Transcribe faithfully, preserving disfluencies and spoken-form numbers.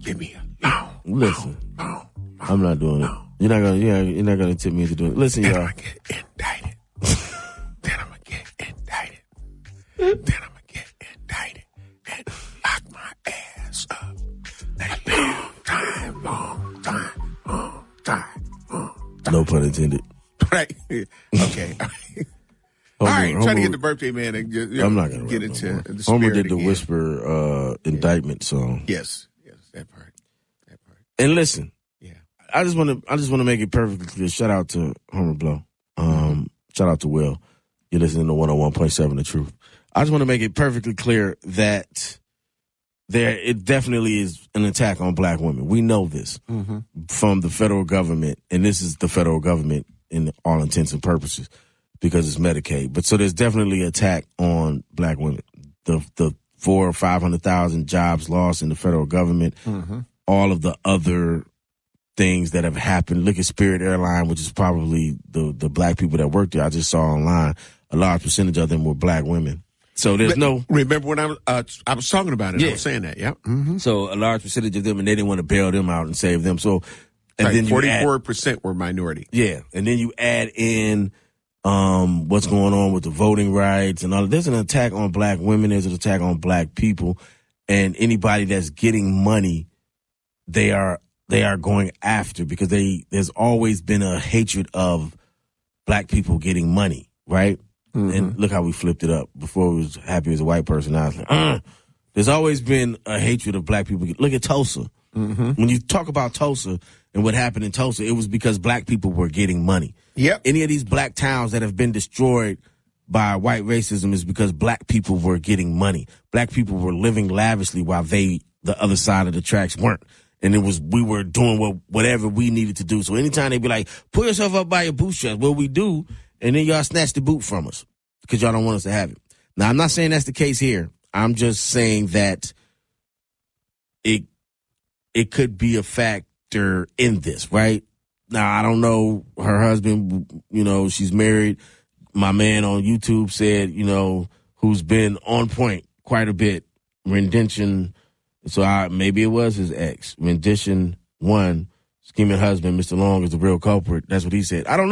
Give me a long, Listen, long, long, long I'm not doing it. long. You're not gonna, you're not, you're not gonna tip me into doing it. Listen, Then y'all. I'm gonna get indicted. Then I'm gonna get indicted. Then I'm gonna get indicted and lock my ass up. A long time, long time, long time, long time. No pun intended. Right? Okay. All right, Homer, try to Homer- get the birthday man and get, you know, I'm not gonna get rap into no more. the spirit Homer did the again. Whisper uh, indictment song. Yes, yes, that part, that part. And listen, Yeah. I just want to I just want to make it perfectly clear. Shout out to Homer Blow. Um, Mm-hmm. Shout out to Will. You're listening to one oh one point seven The Truth. I just want to make it perfectly clear that there it definitely is an attack on black women. We know this Mm-hmm. from the federal government, and this is the federal government in all intents and purposes because it's Medicaid. But so there's definitely an attack on black women. The the four or five hundred thousand jobs lost in the federal government. Mm-hmm. All of the other things that have happened. Look at Spirit Airline, which is probably the, the black people that work there. I just saw online a large percentage of them were black women. So there's But no. Remember when I was uh, I was talking about it? Yeah. I was saying that. Yeah. Mm-hmm. So a large percentage of them, and they didn't want to bail them out and save them. So and then you forty-four add, percent were minority. yeah, and then you add in um, what's going on with the voting rights and all. There's an attack on black women. There's an attack on black people, and anybody that's getting money, they are. They are going after because they there's always been a hatred of black people getting money, right? Mm-hmm. And look how we flipped it up. Before it was happy as a white person. Now it's like, uh. There's always been a hatred of black people. Look at Tulsa. Mm-hmm. When you talk about Tulsa and what happened in Tulsa, it was because black people were getting money. Yep. Any of these black towns that have been destroyed by white racism is because black people were getting money. Black people were living lavishly while they, the other side of the tracks, weren't. And it was, we were doing what, whatever we needed to do. So anytime they be like, pull yourself up by your bootstraps, well, we do. And then y'all snatch the boot from us because y'all don't want us to have it. Now, I'm not saying that's the case here. I'm just saying that it, it could be a factor in this, right? Now, I don't know her husband, you know, she's married. My man on YouTube said, you know, who's been on point quite a bit, rendition. So I, maybe it was his ex. Rendition one, scheming husband, Mister Long is the real culprit. That's what he said. I don't know.